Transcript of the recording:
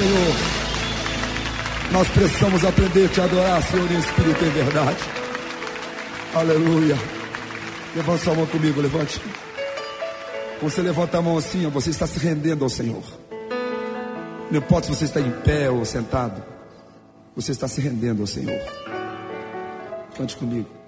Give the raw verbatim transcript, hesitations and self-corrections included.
Senhor. Nós precisamos aprender a te adorar, Senhor, em espírito e em verdade. Aleluia. Levante sua mão comigo, levante. Quando você levanta a mão assim, você está se rendendo ao Senhor. Não importa se você está em pé ou sentado, você está se rendendo ao Senhor. Cante comigo.